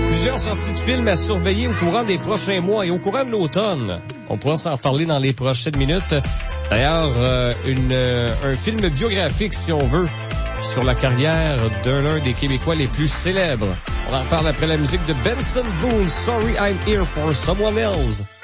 Plusieurs sorties de films à surveiller au courant des prochains mois et au courant de l'automne. On pourra s'en reparler dans les prochaines minutes. D'ailleurs, un film biographique, si on veut, sur la carrière d'un des Québécois les plus célèbres. On en parle après la musique de Benson Boone, Sorry I'm Here for Someone Else.